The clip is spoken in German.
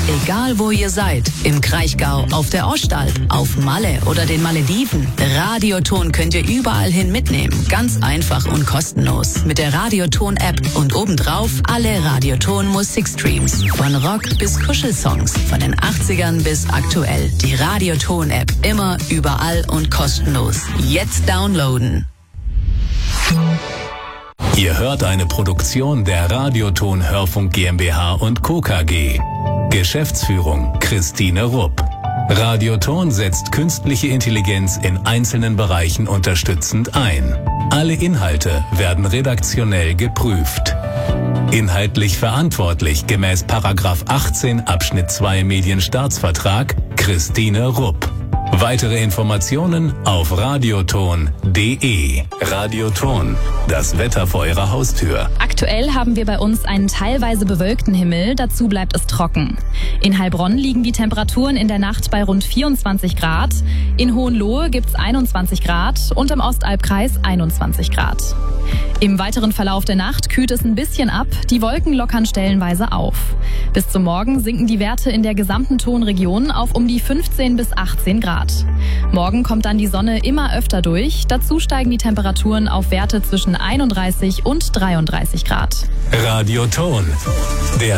Egal wo ihr seid, im Kraichgau, auf der Ostalb, auf Malle oder den Malediven, Radioton könnt ihr überall hin mitnehmen. Ganz einfach und kostenlos. Mit der Radioton-App und obendrauf alle Radioton-Musikstreams. Von Rock bis Kuschelsongs, von den 80ern bis aktuell. Die Radioton-App, immer, überall und kostenlos. Jetzt downloaden. Ihr hört eine Produktion der Radioton Hörfunk GmbH und Co. KG. Geschäftsführung Christine Rupp. Radioton setzt künstliche Intelligenz in einzelnen Bereichen unterstützend ein. Alle Inhalte werden redaktionell geprüft. Inhaltlich verantwortlich gemäß § 18 Abschnitt 2 Medienstaatsvertrag Christine Rupp. Weitere Informationen auf radioton.de. Radioton, das Wetter vor Ihrer Haustür. Aktuell haben wir bei uns einen teilweise bewölkten Himmel, dazu bleibt es trocken. In Heilbronn liegen die Temperaturen in der Nacht bei rund 24 Grad, in Hohenlohe gibt's 21 Grad und im Ostalbkreis 21 Grad. Im weiteren Verlauf der Nacht kühlt es ein bisschen ab, die Wolken lockern stellenweise auf. Bis zum Morgen sinken die Werte in der gesamten Tonregion auf um die 15 bis 18 Grad. Morgen kommt dann die Sonne immer öfter durch, dazu steigen die Temperaturen auf Werte zwischen 31 und 33 Grad. Radioton, der